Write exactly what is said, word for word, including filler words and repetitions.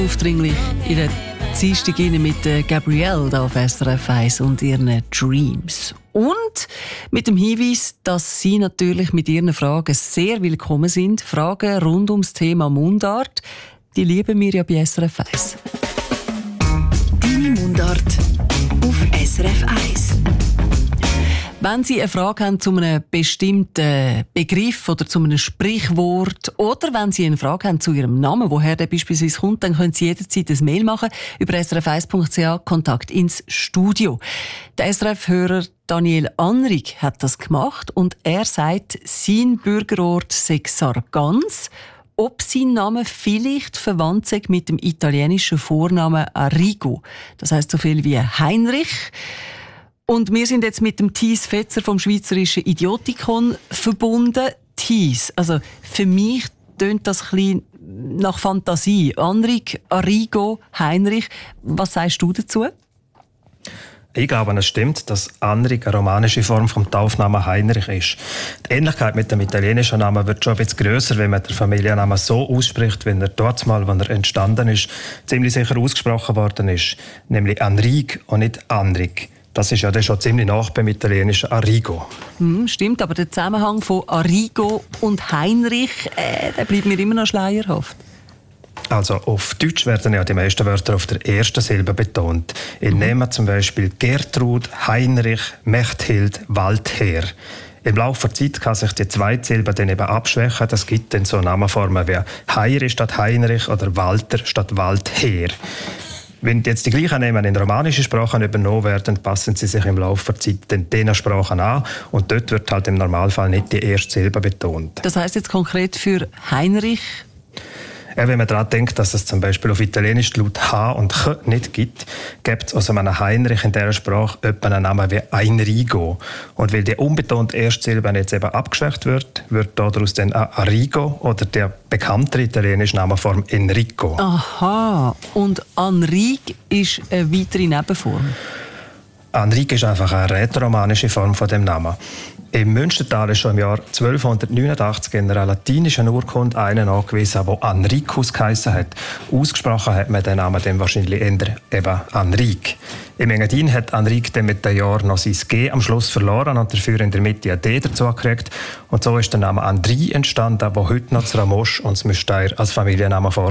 Aufdringlich in der Dienstag mit Gabrielle da auf S R F eins und ihren Dreams. Und mit dem Hinweis, dass Sie natürlich mit Ihren Fragen sehr willkommen sind. Fragen rund ums Thema Mundart, die lieben wir ja bei S R F eins. Deine Mundart auf S R F eins. Wenn Sie eine Frage haben zu einem bestimmten Begriff oder zu einem Sprichwort oder wenn Sie eine Frage haben zu Ihrem Namen, woher der beispielsweise kommt, dann können Sie jederzeit ein Mail machen über s r f eins punkt c h, Kontakt ins Studio. Der S R F-Hörer Daniel Anrig hat das gemacht und er sagt, sein Bürgerort sei Sargans, ob sein Name vielleicht verwandt sei mit dem italienischen Vornamen Arrigo. Das heisst so viel wie Heinrich. Und wir sind jetzt mit dem Thies Fetzer vom Schweizerischen Idiotikon verbunden. Thies, also für mich tönt das ein bisschen nach Fantasie. Anrig, Arrigo, Heinrich, was sagst du dazu? Ich glaube, es stimmt, dass Anrig eine romanische Form vom Taufnamen Heinrich ist. Die Ähnlichkeit mit dem italienischen Namen wird schon ein bisschen grösser, wenn man den Familiennamen so ausspricht, wenn er dort mal, wenn er entstanden ist, ziemlich sicher ausgesprochen worden ist. Nämlich Anrig und nicht Anrig. Das ist ja dann schon ziemlich nah beim italienischen Arrigo. Hm, stimmt, aber der Zusammenhang von Arrigo und Heinrich, äh, der bleibt mir immer noch schleierhaft. Also auf Deutsch werden ja die meisten Wörter auf der ersten Silbe betont. Ich mhm. nehme zum Beispiel Gertrud, Heinrich, Mechthild, Waldherr. Im Laufe der Zeit kann sich die zweite Silbe dann eben abschwächen. Das gibt dann so Namenformen wie Heiri statt Heinrich oder Walter statt Waldherr. Wenn jetzt die gleichen Namen in romanische Sprachen übernommen werden, passen sie sich im Laufe der Zeit den diesen Sprachen an und dort wird halt im Normalfall nicht die erste Silbe betont. Das heisst jetzt konkret für Heinrich? Ja, wenn man daran denkt, dass es zum Beispiel auf Italienisch die Laut H und Ch nicht gibt, gibt es also einem Heinrich in dieser Sprache etwa einen Namen wie Einrigo. Und weil die unbetonte Erstsilbe jetzt eben abgeschwächt wird, wird daraus dann Arrigo oder der bekanntere italienische Namenform Enrico. Aha, und Anrig ist eine weitere Nebenform? Anrig ist einfach eine rätoromanische Form von dem Namen. Im Münstertal ist schon im Jahr zwölfhundertneunundachtzig in einer latinischen Urkunde einen angewiesen, der Anricus geheissen hat. Ausgesprochen hat man den Namen dann wahrscheinlich eher eben Anrig. Im Engadin hat Anrig dann mit den Jahren noch sein G am Schluss verloren und dafür in der Mitte ein D dazu gekriegt. Und so ist der Name Andri entstanden, der heute noch zu Ramosch und zu Müstair als Familienname vor